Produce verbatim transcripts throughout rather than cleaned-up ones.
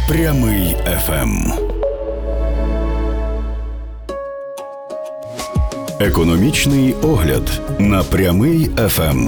Прямий еф ем. Економічний огляд на Прямий еф ем.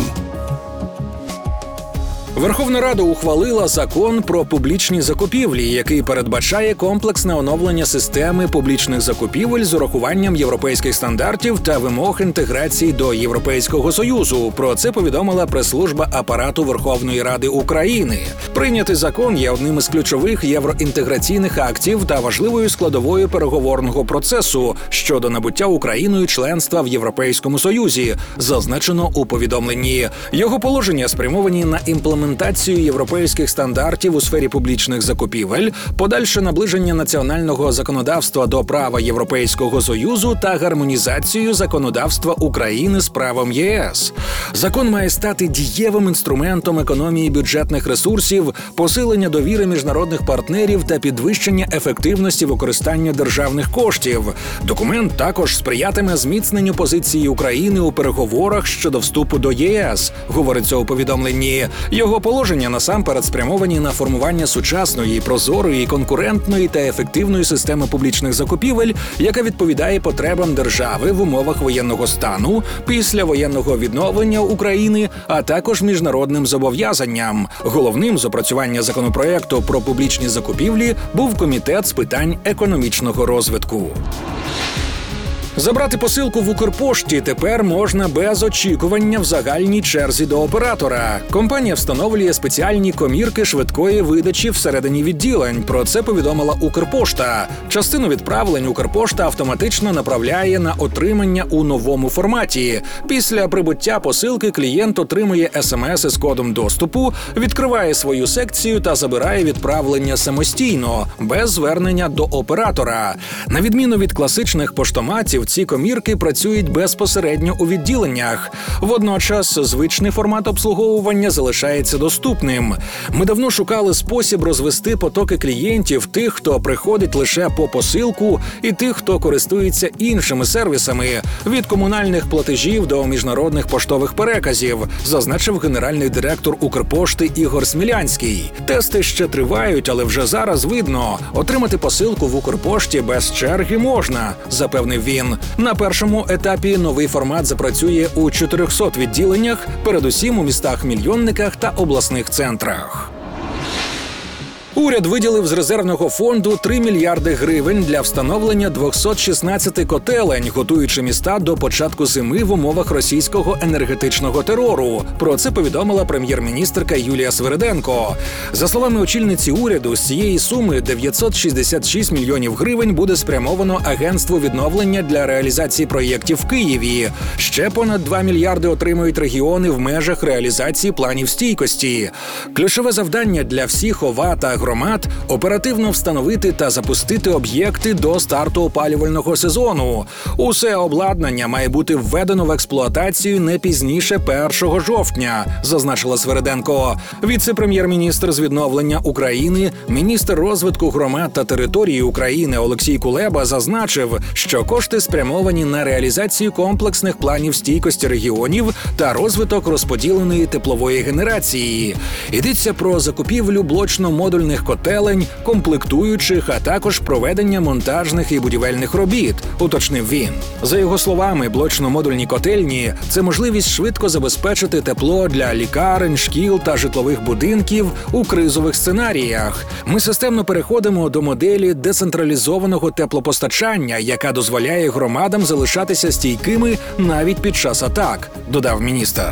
Верховна Рада ухвалила закон про публічні закупівлі, який передбачає комплексне оновлення системи публічних закупівель з урахуванням європейських стандартів та вимог інтеграції до Європейського Союзу. Про це повідомила прес-служба Апарату Верховної Ради України. Прийнятий закон є одним із ключових євроінтеграційних актів та важливою складовою переговорного процесу щодо набуття Україною членства в Європейському Союзі, зазначено у повідомленні. Його положення спрямовані на імплементацію імплементацію європейських стандартів у сфері публічних закупівель, подальше наближення національного законодавства до права Європейського Союзу та гармонізацію законодавства України з правом ЄС. Закон має стати дієвим інструментом економії бюджетних ресурсів, посилення довіри міжнародних партнерів та підвищення ефективності використання державних коштів. Документ також сприятиме зміцненню позиції України у переговорах щодо вступу до ЄС, говориться у повідомленні. Його положення насамперед спрямовані на формування сучасної, прозорої, конкурентної та ефективної системи публічних закупівель, яка відповідає потребам держави в умовах воєнного стану, післявоєнного відновлення України, а також міжнародним зобов'язанням. Головним з опрацювання законопроекту про публічні закупівлі був Комітет з питань економічного розвитку. Забрати посилку в Укрпошті тепер можна без очікування в загальній черзі до оператора. Компанія встановлює спеціальні комірки швидкої видачі всередині відділень. Про це повідомила Укрпошта. Частину відправлень Укрпошта автоматично направляє на отримання у новому форматі. Після прибуття посилки клієнт отримує смс із кодом доступу, відкриває свою секцію та забирає відправлення самостійно, без звернення до оператора. На відміну від класичних поштоматів, ці комірки працюють безпосередньо у відділеннях. Водночас звичний формат обслуговування залишається доступним. Ми давно шукали спосіб розвести потоки клієнтів, тих, хто приходить лише по посилку, і тих, хто користується іншими сервісами, від комунальних платежів до міжнародних поштових переказів, зазначив генеральний директор Укрпошти Ігор Смілянський. Тести ще тривають, але вже зараз видно, отримати посилку в Укрпошті без черги можна, запевнив він. На першому етапі новий формат запрацює у чотирьохсот відділеннях, передусім у містах-мільйонниках та обласних центрах. Уряд виділив з резервного фонду три мільярди гривень для встановлення двісті шістнадцять котелень, готуючи міста до початку зими в умовах російського енергетичного терору. Про це повідомила прем'єр-міністерка Юлія Свериденко. За словами очільниці уряду, з цієї суми дев'ятсот шістдесят шість мільйонів гривень буде спрямовано Агентству відновлення для реалізації проєктів в Києві. Ще понад два мільярди отримують регіони в межах реалізації планів стійкості. Ключове завдання для всіх ОВА та громад – оперативно встановити та запустити об'єкти до старту опалювального сезону. Усе обладнання має бути введено в експлуатацію не пізніше першого жовтня, зазначила Свериденко. Віце-прем'єр-міністр з відновлення України, міністр розвитку громад та території України Олексій Кулеба зазначив, що кошти спрямовані на реалізацію комплексних планів стійкості регіонів та розвиток розподіленої теплової генерації. Йдеться про закупівлю блочно-модульних котелень, комплектуючих, а також проведення монтажних і будівельних робіт, уточнив він. За його словами, блочно-модульні котельні – це можливість швидко забезпечити тепло для лікарень, шкіл та житлових будинків у кризових сценаріях. Ми системно переходимо до моделі децентралізованого теплопостачання, яка дозволяє громадам залишатися стійкими навіть під час атак, додав міністр.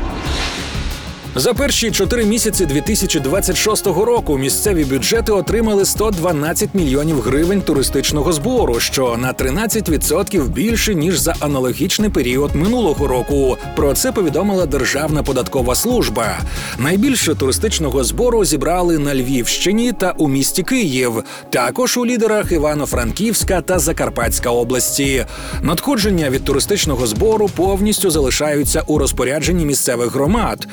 За перші чотири місяці дві тисячі двадцять шостого року місцеві бюджети отримали сто дванадцять мільйонів гривень туристичного збору, що на тринадцять відсотків більше, ніж за аналогічний період минулого року. Про це повідомила Державна податкова служба. Найбільше туристичного збору зібрали на Львівщині та у місті Київ, також у лідерах Івано-Франківська та Закарпатська області. Надходження від туристичного збору повністю залишаються у розпорядженні місцевих громад, що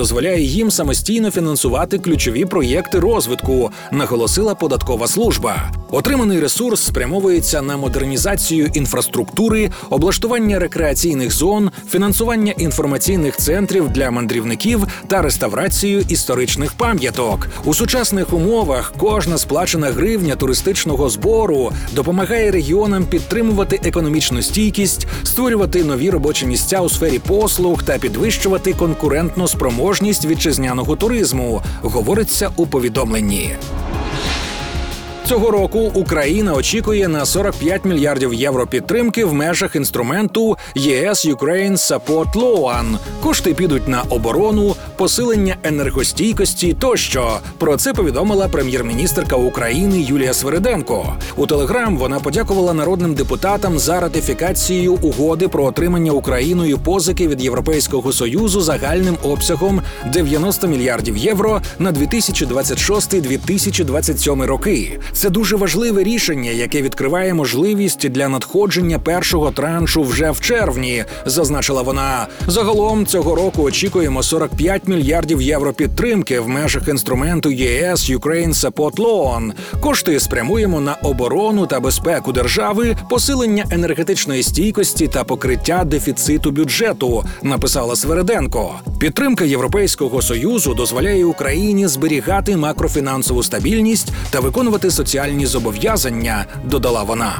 дозволяє їм самостійно фінансувати ключові проєкти розвитку, наголосила податкова служба. Отриманий ресурс спрямовується на модернізацію інфраструктури, облаштування рекреаційних зон, фінансування інформаційних центрів для мандрівників та реставрацію історичних пам'яток. У сучасних умовах кожна сплачена гривня туристичного збору допомагає регіонам підтримувати економічну стійкість, створювати нові робочі місця у сфері послуг та підвищувати конкурентну спроможність вітчизняного туризму, говориться у повідомленні. Цього року Україна очікує на сорок п'ять мільярдів євро підтримки в межах інструменту ЄС Ukraine Support Loan. Кошти підуть на оборону, посилення енергостійкості тощо. Про це повідомила прем'єр-міністерка України Юлія Свериденко. У Телеграм вона подякувала народним депутатам за ратифікацію угоди про отримання Україною позики від Європейського Союзу загальним обсягом дев'яносто мільярдів євро на дві тисячі двадцять шостий - дві тисячі двадцять сьомий роки. Це дуже важливе рішення, яке відкриває можливість для надходження першого траншу вже в червні, зазначила вона. Загалом цього року очікуємо сорок п'ять мільярдів євро підтримки в межах інструменту ЄС Ukraine Support Loan. Кошти спрямуємо на оборону та безпеку держави, посилення енергетичної стійкості та покриття дефіциту бюджету, написала Свериденко. Підтримка Європейського Союзу дозволяє Україні зберігати макрофінансову стабільність та виконувати соціальні зобов'язання, додала вона.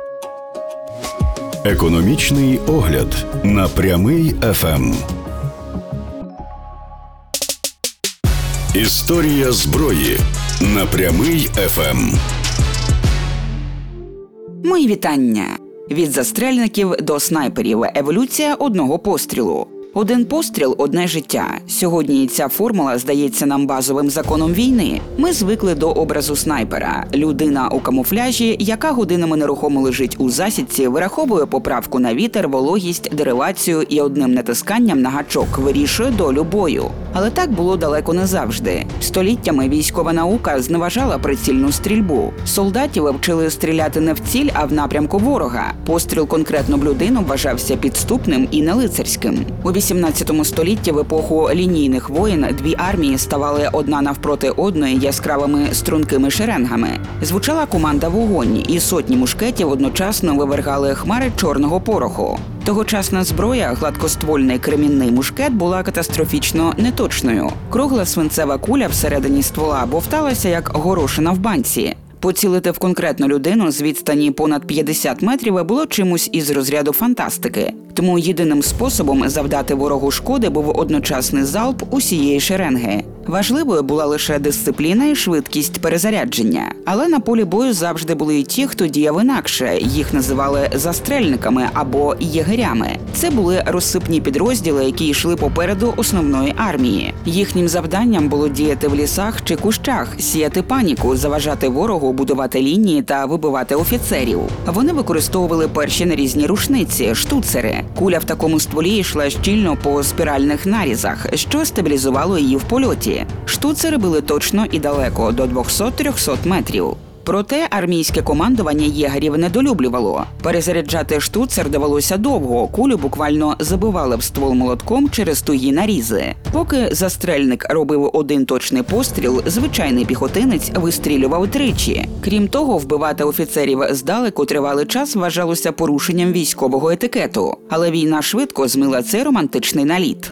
Економічний огляд на Прямий еф ем. Історія зброї на Прямий еф ем. Мої вітання. Від застрельників до снайперів. Еволюція одного пострілу. Один постріл – одне життя. Сьогодні ця формула здається нам базовим законом війни. Ми звикли до образу снайпера. Людина у камуфляжі, яка годинами нерухомо лежить у засідці, вираховує поправку на вітер, вологість, деривацію і одним натисканням на гачок вирішує долю бою. Але так було далеко не завжди. Століттями військова наука зневажала прицільну стрільбу. Солдатів вчили стріляти не в ціль, а в напрямку ворога. Постріл конкретно в людину вважався підступним і нелицарським. У вісімнадцятому столітті в епоху лінійних воєн дві армії ставали одна навпроти одної яскравими стрункими шеренгами. Звучала команда «Вогонь», і сотні мушкетів одночасно вивергали хмари чорного пороху. Тогочасна зброя, гладкоствольний кремінний мушкет, була катастрофічно неточною. Кругла свинцева куля всередині ствола бовталася, як горошина в банці. Поцілити в конкретну людину з відстані понад п'ятдесят метрів було чимось із розряду фантастики. Тому єдиним способом завдати ворогу шкоди був одночасний залп усієї шеренги. Важливою була лише дисципліна і швидкість перезарядження. Але на полі бою завжди були й ті, хто діяв інакше. Їх називали застрельниками або єгерями. Це були розсипні підрозділи, які йшли попереду основної армії. Їхнім завданням було діяти в лісах чи кущах, сіяти паніку, заважати ворогу будувати лінії та вибивати офіцерів. Вони використовували перші нарізні рушниці – штуцери. Куля в такому стволі йшла щільно по спіральних нарізах, що стабілізувало її в польоті. Штуцери били точно і далеко – до двісті-триста метрів. Проте армійське командування єгерів недолюблювало. Перезаряджати штуцер довелося довго, кулю буквально забивали в ствол молотком через тугі нарізи. Поки застрельник робив один точний постріл, звичайний піхотинець вистрілював тричі. Крім того, вбивати офіцерів здалеку тривалий час вважалося порушенням військового етикету. Але війна швидко змила цей романтичний наліт.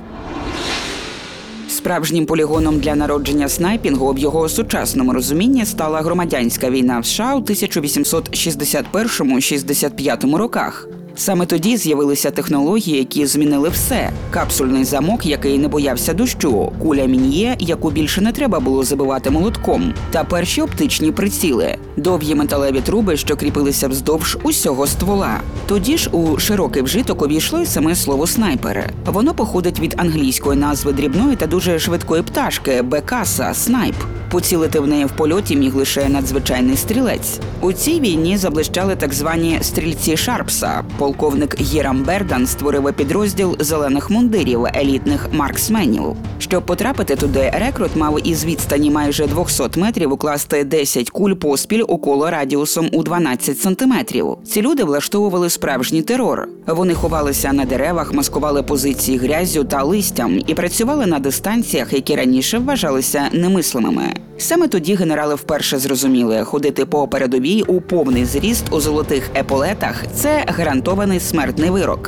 Справжнім полігоном для народження снайпінгу в його сучасному розумінні стала громадянська війна в США у тисяча вісімсот шістдесят першому - шістдесят п'ятому роках. Саме тоді з'явилися технології, які змінили все. Капсульний замок, який не боявся дощу, куля Мін'є, яку більше не треба було забивати молотком, та перші оптичні приціли – довгі металеві труби, що кріпилися вздовж усього ствола. Тоді ж у широкий вжиток увійшло й саме слово «снайпер». Воно походить від англійської назви дрібної та дуже швидкої пташки – бекаса – снайп. Поцілити в неї в польоті міг лише надзвичайний стрілець. У цій війні заблищали так звані стрільці Шарпса. Полковник Гірам Бердан створив підрозділ зелених мундирів, елітних марксменів. Щоб потрапити туди, рекрут мав із відстані майже двісті метрів укласти десять куль поспіль у коло радіусом у дванадцять сантиметрів. Ці люди влаштовували справжній терор. Вони ховалися на деревах, маскували позиції грязю та листям і працювали на дистанціях, які раніше вважалися немислимими. Саме тоді генерали вперше зрозуміли, ходити по передовій у повний зріст у золотих еполетах – це гарантований смертний вирок.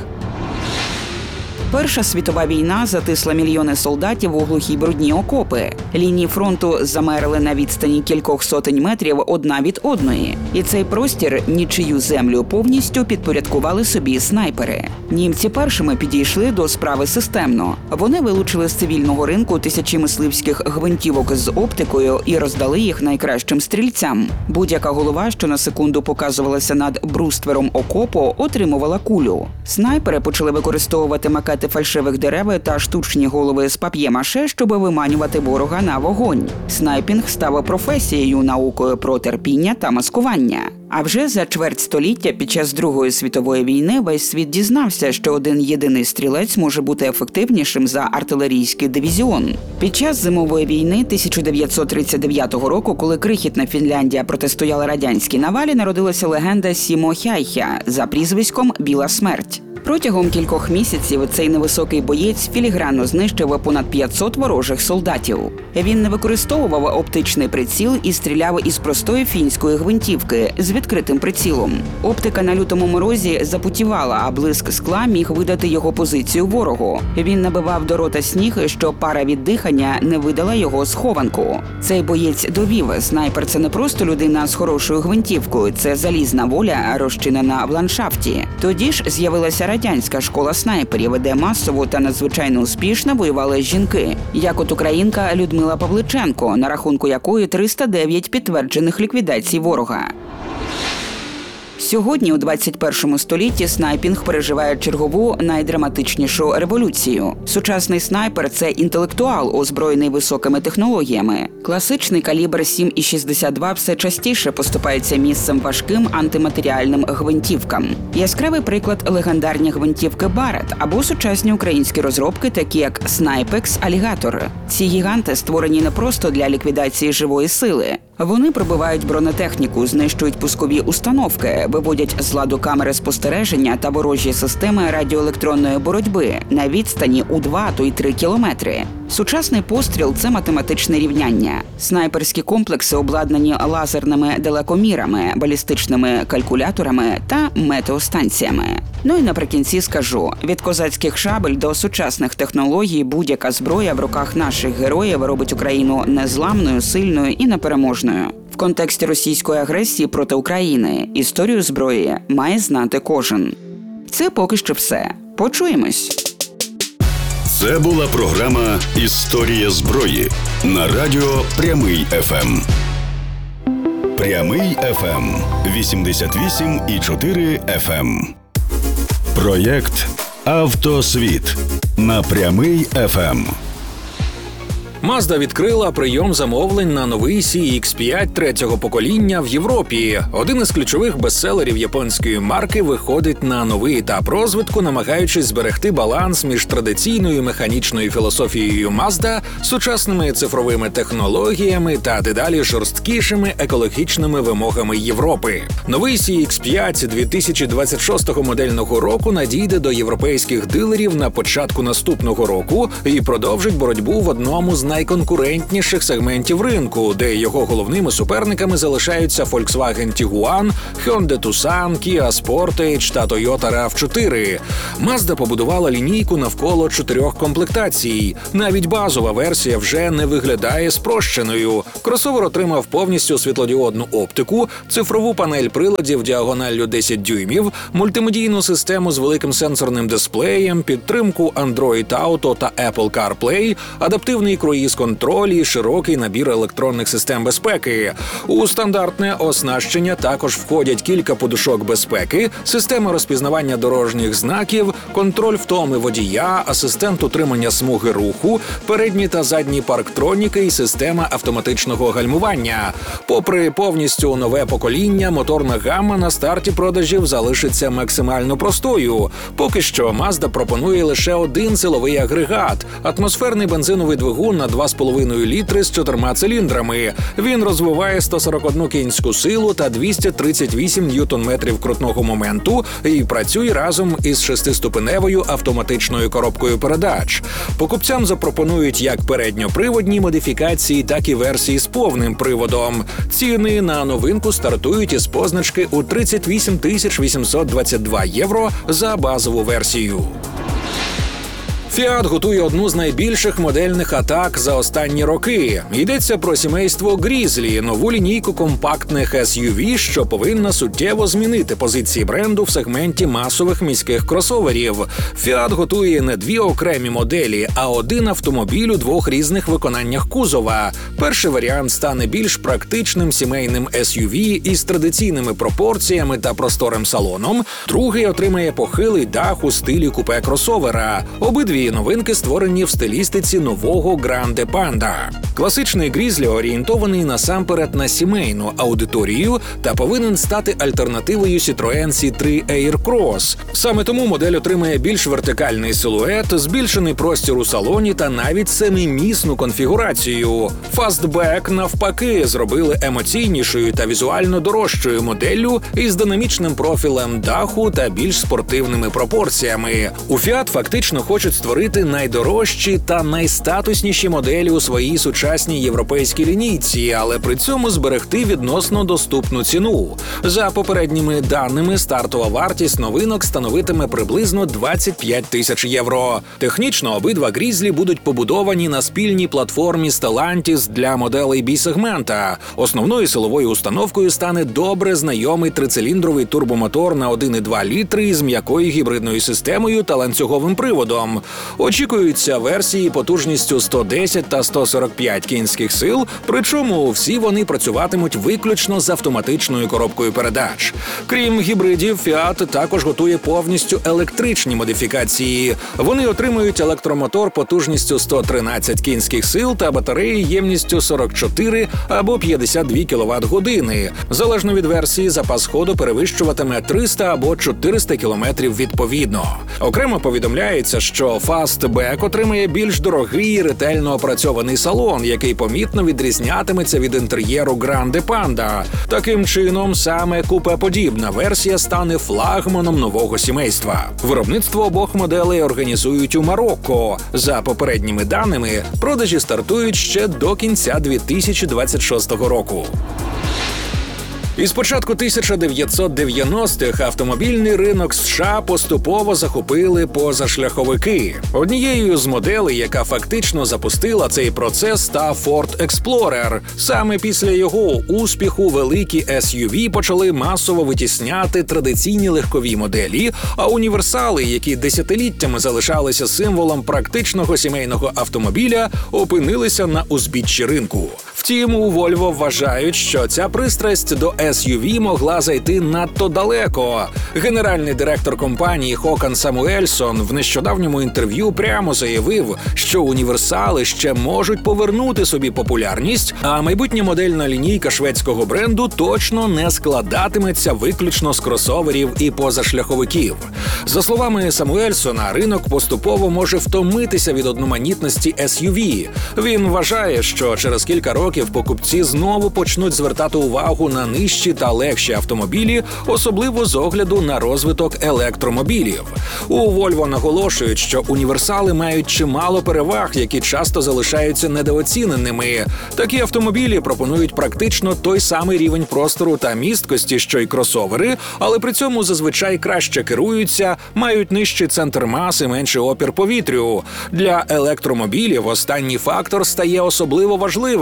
Перша світова війна затисла мільйони солдатів у глухі брудні окопи. Лінії фронту замерли на відстані кількох сотень метрів одна від одної. І цей простір, нічию землю, повністю підпорядкували собі снайпери. Німці першими підійшли до справи системно. Вони вилучили з цивільного ринку тисячі мисливських гвинтівок з оптикою і роздали їх найкращим стрільцям. Будь-яка голова, що на секунду показувалася над бруствером окопу, отримувала кулю. Снайпери почали використовувати макети фальшивих дерев та штучні голови з пап'є-маше, щоб виманювати ворога на вогонь. Снайпінг став професією, наукою про терпіння та маскування. А вже за чверть століття під час Другої світової війни весь світ дізнався, що один єдиний стрілець може бути ефективнішим за артилерійський дивізіон. Під час зимової війни тисяча дев'ятсот тридцять дев'ятого року, коли крихітна Фінляндія протистояла радянській навалі, народилася легенда Сімо Хяйхя за прізвиськом «Біла смерть». Протягом кількох місяців цей невисокий боєць філігранно знищив понад п'ятсот ворожих солдатів. Він не використовував оптичний приціл і стріляв із простої фінської гвинтівки з відкритим прицілом. Оптика на лютому морозі запутівала, а блиск скла міг видати його позицію ворогу. Він набивав до рота сніг, щоб пара від дихання не видала його схованку. Цей боєць довів, снайпер – це не просто людина з хорошою гвинтівкою, це залізна воля, розчинена в ландшафті. Тоді ж з'явилася радянська школа снайперів, де масово та надзвичайно успішно воювали жінки, як от українка Людмила Павличенко, на рахунку якої триста дев'ять підтверджених ліквідацій ворога. Сьогодні, у двадцять першому столітті, снайпінг переживає чергову найдраматичнішу революцію. Сучасний снайпер – це інтелектуал, озброєний високими технологіями. Класичний калібр сім і шістдесят два все частіше поступається місцем важким антиматеріальним гвинтівкам. Яскравий приклад – легендарні гвинтівки Барет або сучасні українські розробки, такі як Снайпекс, Алігатор. Ці гіганти створені не просто для ліквідації живої сили. Вони пробивають бронетехніку, знищують пускові установки, виводять з ладу камери спостереження та ворожі системи радіоелектронної боротьби на відстані у два, то й три кілометри. Сучасний постріл – це математичне рівняння. Снайперські комплекси обладнані лазерними далекомірами, балістичними калькуляторами та метеостанціями. Ну і наприкінці скажу, від козацьких шабель до сучасних технологій будь-яка зброя в руках наших героїв робить Україну незламною, сильною і непереможною. В контексті російської агресії проти України історію зброї має знати кожен. Це поки що все. Почуємось! Це була програма «Історія зброї» на радіо Прямий еф ем. Прямий еф ем вісімдесят вісім і чотири еф ем. Проєкт «Автосвіт» на Прямий еф ем. Mazda відкрила прийом замовлень на новий сі ікс п'ять третього покоління в Європі. Один із ключових бестселерів японської марки виходить на новий етап розвитку, намагаючись зберегти баланс між традиційною механічною філософією Mazda, сучасними цифровими технологіями та дедалі жорсткішими екологічними вимогами Європи. Новий сі ікс п'ять дві тисячі двадцять шостого модельного року надійде до європейських дилерів на початку наступного року і продовжить боротьбу в одному з найконкурентніших сегментів ринку, де його головними суперниками залишаються Volkswagen Tiguan, Hyundai Tucson, Kia Sportage та Toyota рав чотири. Mazda побудувала лінійку навколо чотирьох комплектацій. Навіть базова версія вже не виглядає спрощеною. Кросовер отримав повністю світлодіодну оптику, цифрову панель приладів діагоналлю десять дюймів, мультимедійну систему з великим сенсорним дисплеєм, підтримку Android Auto та Apple CarPlay, адаптивний круїз круїз-контроль і широкий набір електронних систем безпеки. У стандартне оснащення також входять кілька подушок безпеки, система розпізнавання дорожніх знаків, контроль втоми водія, асистент утримання смуги руху, передні та задні парктроніки і система автоматичного гальмування. Попри повністю нове покоління, моторна гамма на старті продажів залишиться максимально простою. Поки що Mazda пропонує лише один силовий агрегат – атмосферний бензиновий двигун на два з половиною літри з чотирма циліндрами. Він розвиває сто сорок одну кінську силу та двісті тридцять вісім ньютон-метрів крутного моменту і працює разом із шестиступеневою автоматичною коробкою передач. Покупцям запропонують як передньоприводні модифікації, так і версії з повним приводом. Ціни на новинку стартують із позначки у тридцять вісім тисяч вісімсот двадцять два євро за базову версію. Фіат готує одну з найбільших модельних атак за останні роки. Йдеться про сімейство Грізлі – нову лінійку компактних ес ю ві, що повинна суттєво змінити позиції бренду в сегменті масових міських кросоверів. Фіат готує не дві окремі моделі, а один автомобіль у двох різних виконаннях кузова. Перший варіант стане більш практичним сімейним ес ю ві із традиційними пропорціями та просторим салоном. Другий отримає похилий дах у стилі купе-кросовера. Обидві новинки створені в стилістиці нового Grande Panda. Класичний Грізлі орієнтований насамперед на сімейну аудиторію та повинен стати альтернативою Citroen сі три Aircross. Саме тому модель отримає більш вертикальний силует, збільшений простір у салоні та навіть семимісну конфігурацію. Fastback, навпаки, зробили емоційнішою та візуально дорожчою моделлю із динамічним профілем даху та більш спортивними пропорціями. У Fiat фактично хочуть створити найдорожчі та найстатусніші моделі у своїй сучасній європейській лінійці, але при цьому зберегти відносно доступну ціну. За попередніми даними, стартова вартість новинок становитиме приблизно двадцять п'ять тисяч євро. Технічно обидва Грізлі будуть побудовані на спільній платформі Stellantis для моделей бі-сегмента. Основною силовою установкою стане добре знайомий трициліндровий турбомотор на один і два літри з м'якою гібридною системою та ланцюговим приводом. Очікуються версії потужністю сто десять та сто сорок п'ять кінських сил, причому всі вони працюватимуть виключно з автоматичною коробкою передач. Крім гібридів, Fiat також готує повністю електричні модифікації. Вони отримують електромотор потужністю сто тринадцять кінських сил та батареї ємністю сорок чотири або п'ятдесят дві кіловат-години. Залежно від версії, запас ходу перевищуватиме триста або чотириста кілометрів відповідно. Окремо повідомляється, що Fastback отримає більш дорогий і ретельно опрацьований салон, який помітно відрізнятиметься від інтер'єру Grande Panda. Таким чином, саме купе-подібна версія стане флагманом нового сімейства. Виробництво обох моделей організують у Марокко. За попередніми даними, продажі стартують ще до кінця дві тисячі двадцять шостого року. Із початку тисяча дев'ятсот дев'яностих автомобільний ринок США поступово захопили позашляховики. Однією з моделей, яка фактично запустила цей процес, став Ford Explorer. Саме після його успіху великі ес ю ві почали масово витісняти традиційні легкові моделі, а універсали, які десятиліттями залишалися символом практичного сімейного автомобіля, опинилися на узбіччі ринку. Втім, у Volvo вважають, що ця пристрасть до ес ю ві могла зайти надто далеко. Генеральний директор компанії Хокан Самуельсон в нещодавньому інтерв'ю прямо заявив, що універсали ще можуть повернути собі популярність, а майбутня модельна лінійка шведського бренду точно не складатиметься виключно з кросоверів і позашляховиків. За словами Самуельсона, ринок поступово може втомитися від одноманітності ес ю ві. Він вважає, що через кілька років покупці знову почнуть звертати увагу на нижчі та легші автомобілі, особливо з огляду на розвиток електромобілів. У Volvo наголошують, що універсали мають чимало переваг, які часто залишаються недооціненими. Такі автомобілі пропонують практично той самий рівень простору та місткості, що й кросовери, але при цьому зазвичай краще керуються, мають нижчий центр маси, менший опір повітрю. Для електромобілів останній фактор стає особливо важливим,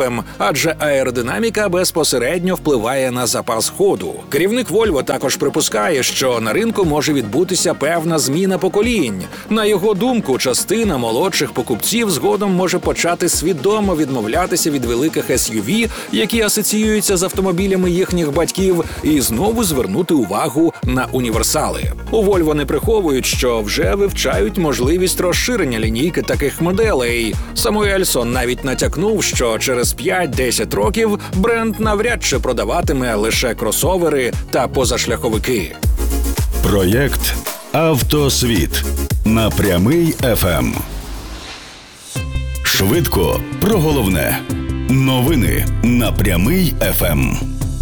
адже аеродинаміка безпосередньо впливає на запас ходу. Керівник Volvo також припускає, що на ринку може відбутися певна зміна поколінь. На його думку, частина молодших покупців згодом може почати свідомо відмовлятися від великих ес ю ві, які асоціюються з автомобілями їхніх батьків, і знову звернути увагу на універсали. У Volvo не приховують, що вже вивчають можливість розширення лінійки таких моделей. Самуельсон навіть натякнув, що через п'ять-десять років бренд навряд чи продаватиме лише кросовери та позашляховики. Проєкт «Автосвіт» на Прямий еф ем. Швидко про головне. Новини на Прямий еф ем.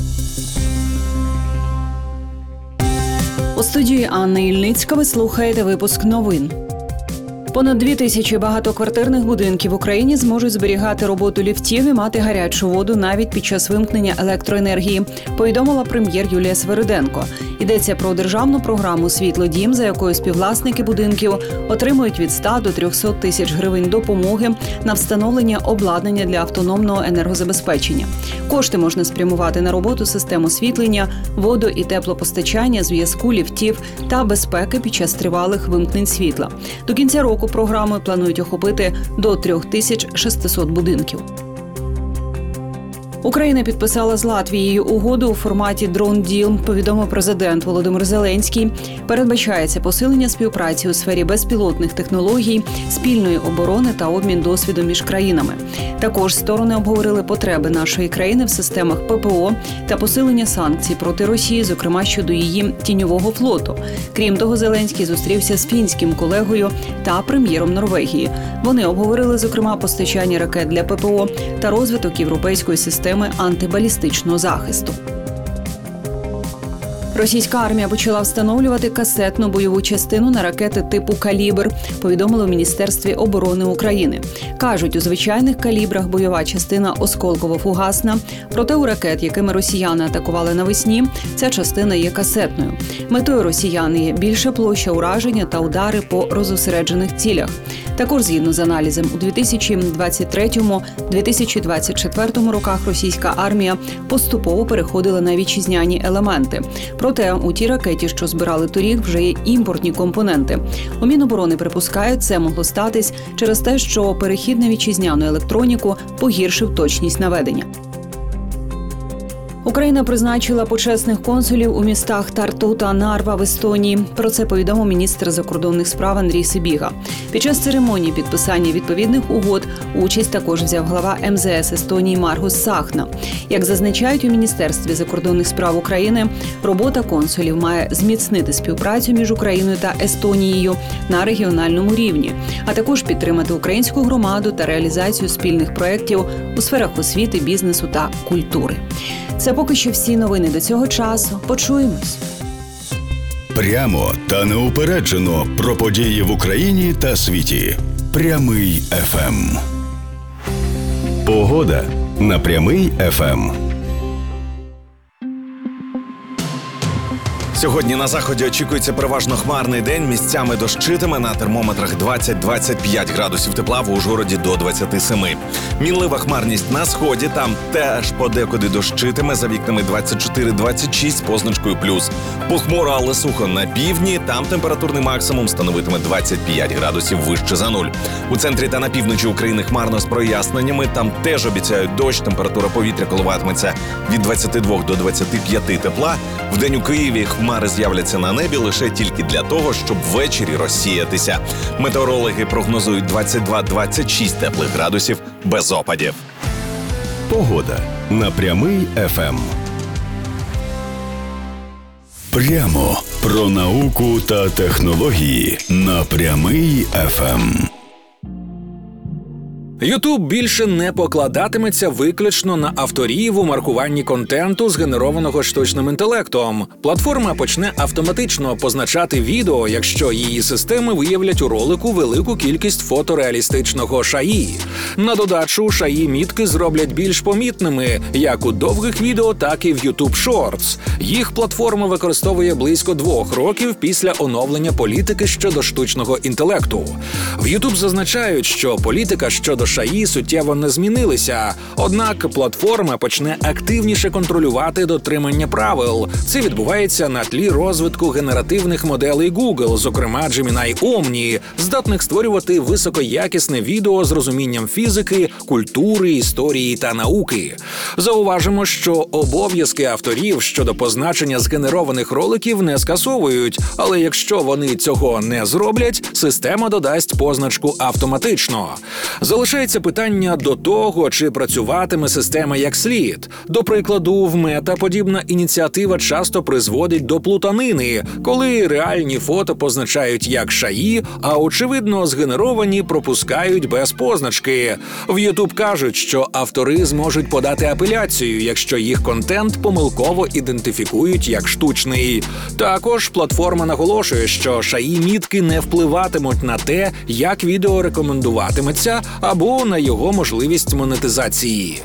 У студії Анна Ільницька ви слухаєте випуск новин. Понад дві тисячі багатоквартирних будинків в Україні зможуть зберігати роботу ліфтів і мати гарячу воду навіть під час вимкнення електроенергії, повідомила прем'єр Юлія Свериденко. Йдеться про державну програму «Світлодім», за якою співвласники будинків отримують від ста до трьохсот тисяч гривень допомоги на встановлення обладнання для автономного енергозабезпечення. Кошти можна спрямувати на роботу систем освітлення, водо- і теплопостачання, зв'язку, ліфтів та безпеки під час тривалих вимкнень світла. До кінця року програмою планують охопити до трьох тисяч шестисот будинків. Україна підписала з Латвією угоду у форматі «Drone Deal», повідомив президент Володимир Зеленський. Передбачається посилення співпраці у сфері безпілотних технологій, спільної оборони та обмін досвідом між країнами. Також сторони обговорили потреби нашої країни в системах пе пе о та посилення санкцій проти Росії, зокрема щодо її тіньового флоту. Крім того, Зеленський зустрівся з фінським колегою та прем'єром Норвегії. Вони обговорили, зокрема, постачання ракет для пе пе о та розвиток європейської системи антибалістичного захисту. Російська армія почала встановлювати касетну бойову частину на ракети типу «Калібр», повідомили в Міністерстві оборони України. Кажуть, у звичайних калібрах бойова частина осколково-фугасна, проте у ракет, якими росіяни атакували навесні, ця частина є касетною. Метою росіян є більша площа ураження та удари по розосереджених цілях. Також, згідно з аналізом, у дві тисячі двадцять третьому - дві тисячі двадцять четвертому роках російська армія поступово переходила на вітчизняні елементи. Проте у тій ракеті, що збирали торік, вже є імпортні компоненти. У Міноборони припускають, це могло статись через те, що перехід на вітчизняну електроніку погіршив точність наведення. Україна призначила почесних консулів у містах Тарту та Нарва в Естонії. Про це повідомив міністр закордонних справ Андрій Сибіга. Під час церемонії підписання відповідних угод участь також взяв глава ем зе ес Естонії Маргус Сахна. Як зазначають у Міністерстві закордонних справ України, робота консулів має зміцнити співпрацю між Україною та Естонією на регіональному рівні, а також підтримати українську громаду та реалізацію спільних проєктів у сферах освіти, бізнесу та культури. Це поки що всі новини до цього часу. Почуємось. Прямо та неупереджено про події в Україні та світі. Прямий еф ем. Погода на Прямий еф ем. Сьогодні на заході очікується переважно хмарний день, місцями дощитиме, на термометрах двадцять-двадцять п'ять градусів тепла, в Ужгороді до двадцять сім. Мінлива хмарність на сході, там теж подекуди дощитиме, за вікнами двадцять чотири - двадцять шість з позначкою плюс. Похмуро, але сухо на півдні, там температурний максимум становитиме двадцять п'ять градусів вище за нуль. У центрі та на півночі України хмарно з проясненнями, там теж обіцяють дощ, температура повітря коливатиметься від двадцяти двох до двадцяти п'яти тепла. Вдень у Києві хмари з'являться на небі лише тільки для того, щоб ввечері розсіятися. Метеорологи прогнозують двадцять два - двадцять шість теплих градусів без опадів. Погода на Прямий еф ем. Прямо про науку та технології на Прямий еф ем. Ютуб більше не покладатиметься виключно на авторів у маркуванні контенту, згенерованого штучним інтелектом. Платформа почне автоматично позначати відео, якщо її системи виявлять у ролику велику кількість фотореалістичного шаї. На додачу, шаї-мітки зроблять більш помітними як у довгих відео, так і в YouTube Shorts. Їх платформа використовує близько двох років після оновлення політики щодо штучного інтелекту. В YouTube зазначають, що політика щодо ШАІ суттєво не змінилися. Однак платформа почне активніше контролювати дотримання правил. Це відбувається на тлі розвитку генеративних моделей Google, зокрема Gemini Omni, здатних створювати високоякісне відео з розумінням фізики, культури, історії та науки. Зауважимо, що обов'язки авторів щодо позначення згенерованих роликів не скасовують, але якщо вони цього не зроблять, система додасть позначку автоматично. Залишається питання до того, чи працюватиме система як слід. До прикладу, в Мета подібна ініціатива часто призводить до плутанини, коли реальні фото позначають як ШАІ, а очевидно згенеровані пропускають без позначки. В YouTube кажуть, що автори зможуть подати апеляцію, якщо їх контент помилково ідентифікують як штучний. Також платформа наголошує, що ШАІ-мітки не впливатимуть на те, як відео рекомендуватиметься, або на його можливість монетизації.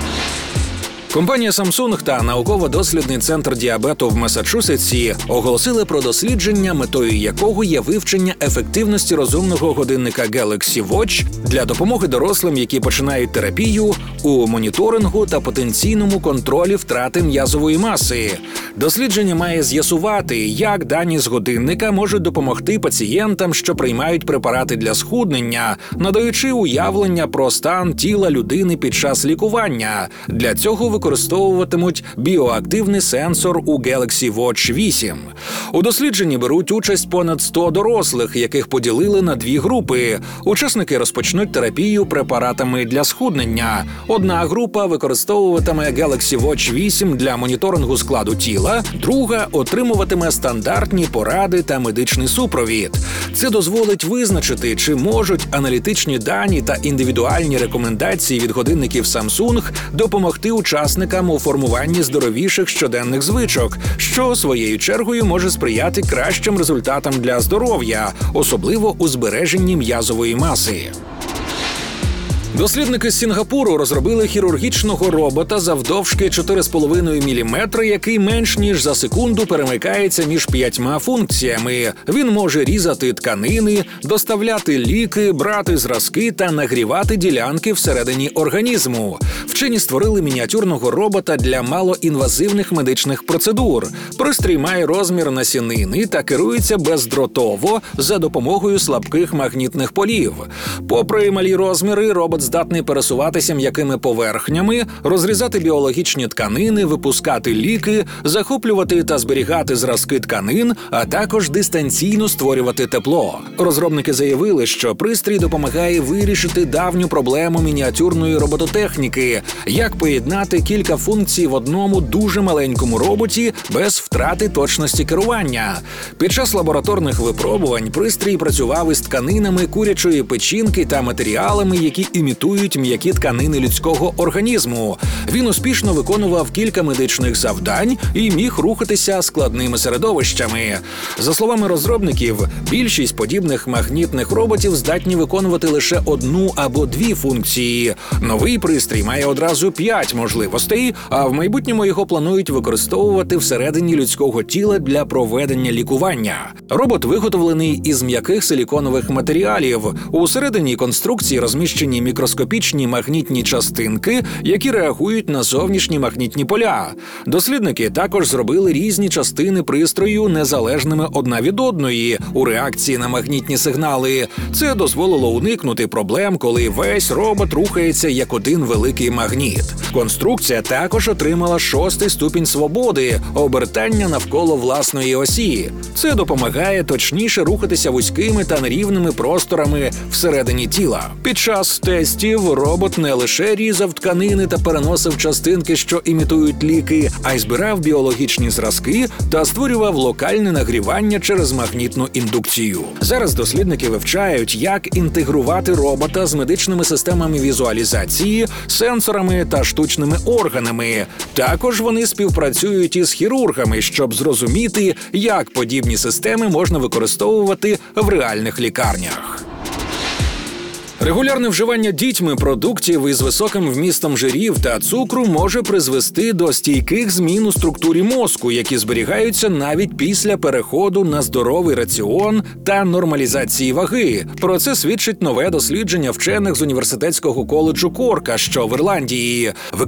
Компанія Samsung та науково-дослідний центр діабету в Масачусетсі оголосили про дослідження, метою якого є вивчення ефективності розумного годинника Galaxy Watch для допомоги дорослим, які починають терапію, у моніторингу та потенційному контролі втрати м'язової маси. Дослідження має з'ясувати, як дані з годинника можуть допомогти пацієнтам, що приймають препарати для схуднення, надаючи уявлення про стан тіла людини під час лікування. Для цього використовуватимуть біоактивний сенсор у Galaxy Watch вісім. У дослідженні беруть участь понад сто дорослих, яких поділили на дві групи. Учасники розпочнуть терапію препаратами для схуднення. Одна група використовуватиме Galaxy Watch вісім для моніторингу складу тіла, друга отримуватиме стандартні поради та медичний супровід. Це дозволить визначити, чи можуть аналітичні дані та індивідуальні рекомендації від годинників Samsung допомогти учасникам у формуванні здоровіших щоденних звичок, що своєю чергою може сприяти кращим результатам для здоров'я, особливо у збереженні м'язової маси. Дослідники з Сінгапуру розробили хірургічного робота завдовжки чотири з половиною міліметри, який менш ніж за секунду перемикається між п'ятьма функціями. Він може різати тканини, доставляти ліки, брати зразки та нагрівати ділянки всередині організму. Вчені створили мініатюрного робота для малоінвазивних медичних процедур. Пристрій має розмір насінини та керується бездротово за допомогою слабких магнітних полів. Попри малі розміри, робот здатний пересуватися м'якими поверхнями, розрізати біологічні тканини, випускати ліки, захоплювати та зберігати зразки тканин, а також дистанційно створювати тепло. Розробники заявили, що пристрій допомагає вирішити давню проблему мініатюрної робототехніки – як поєднати кілька функцій в одному дуже маленькому роботі без втрати точності керування. Під час лабораторних випробувань пристрій працював із тканинами курячої печінки та матеріалами, які імітують м'які тканини людського організму. Він успішно виконував кілька медичних завдань і міг рухатися складними середовищами. За словами розробників, більшість подібних магнітних роботів здатні виконувати лише одну або дві функції. Новий пристрій має одразу п'ять можливостей, а в майбутньому його планують використовувати всередині людського тіла для проведення лікування. Робот виготовлений із м'яких силіконових матеріалів. У середині конструкції розміщені мікроскопічні магнітні частинки, які реагують на зовнішні магнітні поля. Дослідники також зробили різні частини пристрою незалежними одна від одної у реакції на магнітні сигнали. Це дозволило уникнути проблем, коли весь робот рухається як один великий магніт. Конструкція також отримала шостий ступінь свободи – обертання навколо власної осі. Це допомагає точніше рухатися вузькими та нерівними просторами всередині тіла. Під час тестів робот не лише різав тканини та переносив частинки, що імітують ліки, а й збирав біологічні зразки та створював локальне нагрівання через магнітну індукцію. Зараз дослідники вивчають, як інтегрувати робота з медичними системами візуалізації, сенсорами та штучними органами. Також вони співпрацюють із хірургами, щоб зрозуміти, як подібні системи можна використовувати в реальних лікарнях. Регулярне вживання дітьми продуктів із високим вмістом жирів та цукру може призвести до стійких змін у структурі мозку, які зберігаються навіть після переходу на здоровий раціон та нормалізації ваги. Про це свідчить нове дослідження вчених з університетського коледжу Корка, що в Ірландії.